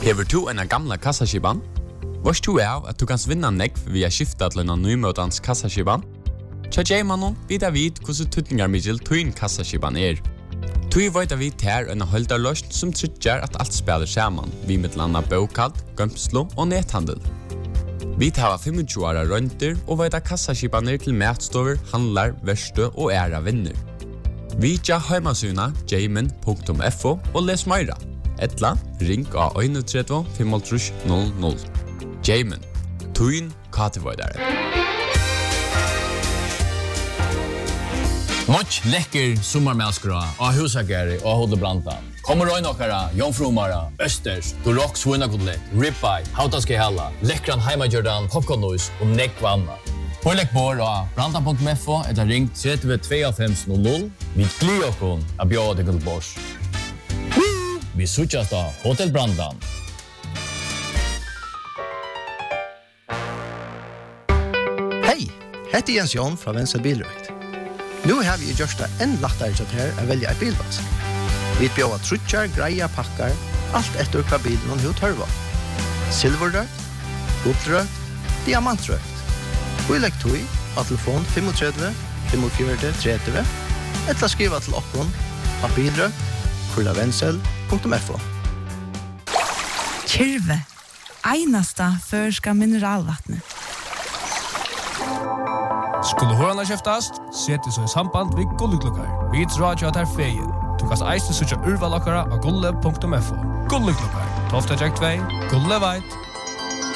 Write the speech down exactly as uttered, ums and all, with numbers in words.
Hever du en gamla kassaskiban? Vars du er at du kan vinna nekv via skifta til en nymøtans kassaskiban? Tja J-mannen vidar vid hvordan tutningar middel tuin kassaskiban er. Tui veit vi ter en holdarløst som tryggjar at alt spelar saman, vi mittlanda bokald, gømslo og nethandel. Vi tar tjuefem åra rønter og veit kassaskibaner til matstover, handlar, verste og æra vinner. Vi tja heimasuna jamin punktum f o og les meira. Etla, ring av tre ett fem tre null null. Jamin, tuin katevoidare. Much lekker sommarmälskra av husageri och Hodebranta. Kommer röj nokkara, jomfrumara, östers, durox, svunakodlet, ribeye, hautaske hella, lekkran heimajordan, popcornnois och nekvanna. Pålägg bor av branta punktum f o eller ring tre två fem null null. Vi glir okon av bjade till bors. Vi suchas da Hotel Brandan. Hej, heter Jens Jon fra Venstre Bilrøkt. Nu har vi gjort det enn lettere til her å velge en bilvask. Vi bjør trutjar, greia, pakkar, alt etter hva bilen og hva tørva. Silverrøkt, gullrøkt, diamantrøkt. Vi legger tog av telefon fem tre fem fire tre tre eller skriva til okkon av bilrøkt, kurla vensel punktum f o. Kyrve, einasta førska mineralvattnet. Skulle hörarna käftast, sätt dig så i samband vid Gulleklockar. Vi drar ju att här fejen. Du kan eisen söka urvalakara av gulle punktum f o. Gulleklockar, tolv två, Gulle vet,